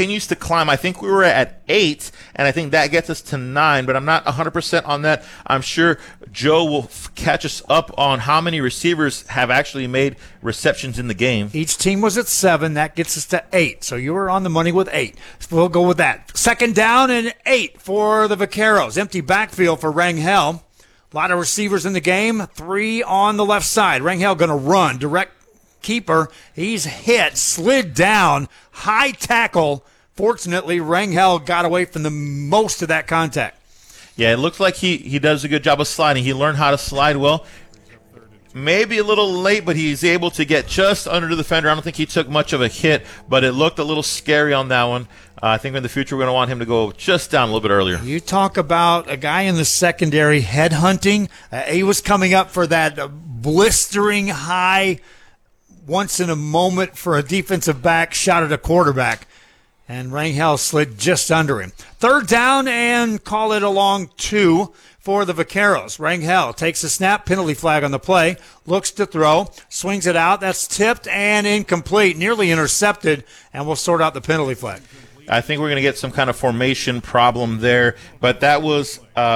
continues to climb. I think we were at 8, and I think that gets us to 9, but I'm not 100% on that. I'm sure Joe will catch us up on how many receivers have actually made receptions in the game. Each team was at 7. That gets us to 8. So you were on the money with 8. We'll go with that. Second down and 8 for the Vaqueros. Empty backfield for Rangel. A lot of receivers in the game. 3 on the left side. Rangel going to run. Direct keeper. He's hit. Slid down. High tackle. Fortunately, Rangel got away from the most of that contact. Yeah, it looks like he does a good job of sliding. He learned how to slide well. Maybe a little late, but he's able to get just under the defender. I don't think he took much of a hit, but it looked a little scary on that one. I think in the future we're going to want him to go just down a little bit earlier. You talk about a guy in the secondary headhunting. He was coming up for that blistering high, once in a moment for a defensive back shot at a quarterback. And Rangel slid just under him. Third down and call it a long 2 for the Vaqueros. Rangel takes a snap, penalty flag on the play, looks to throw, swings it out. That's tipped and incomplete, nearly intercepted, and we'll sort out the penalty flag. I think we're going to get some kind of formation problem there, but that was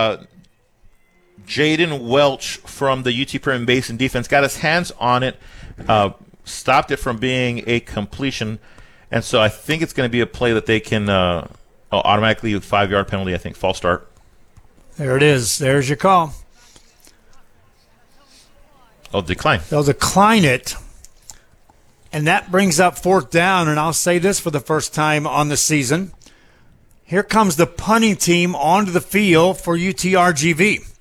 Jaden Welch from the UT Permian Basin defense. Got his hands on it, stopped it from being a completion, and so I think it's going to be a play that they can automatically 5-yard penalty, I think, false start. There it is. There's your call. Oh, decline. They'll decline it. And that brings up fourth down, and I'll say this for the first time on the season. Here comes the punting team onto the field for UTRGV.